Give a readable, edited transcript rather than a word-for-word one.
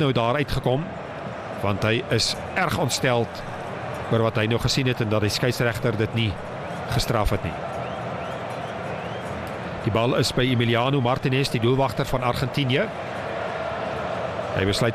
nou daar uitgekom, want hy is erg ontsteld oor wat hy nou gesien het en dat die skeieregter dit nie gestraf het nie. Die bal is by Emiliano Martinez, die doelwagter van Argentinië. Hy besluit